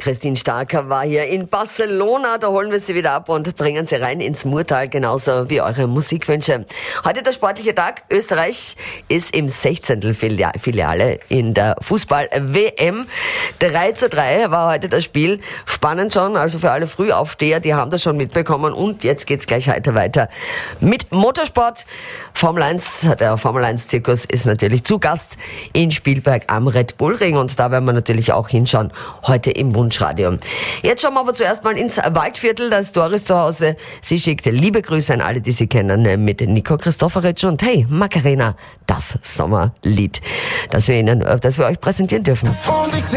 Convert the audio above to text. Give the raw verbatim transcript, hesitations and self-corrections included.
Christine Starker war hier in Barcelona. Da holen wir sie wieder ab und bringen sie rein ins Murtal, genauso wie eure Musikwünsche. Heute der sportliche Tag. Österreich ist im sechzehnten Filiale in der Fußball-W M. drei zu drei war heute das Spiel. Spannend schon, also für alle Frühaufsteher, die haben das schon mitbekommen. Und jetzt geht's gleich heute weiter mit Motorsport. Formel eins, der Formel eins Zirkus ist natürlich zu Gast in Spielberg am Red Bull Ring. Und da werden wir natürlich auch hinschauen, heute im Wunschradio. Jetzt schauen wir aber zuerst mal ins Waldviertel. Da ist Doris zu Hause. Sie schickt liebe Grüße an alle, die sie kennen, mit Nico Christofferitsch. Und hey, Macarena, das Sommerlied, das wir Ihnen, das wir euch präsentieren dürfen.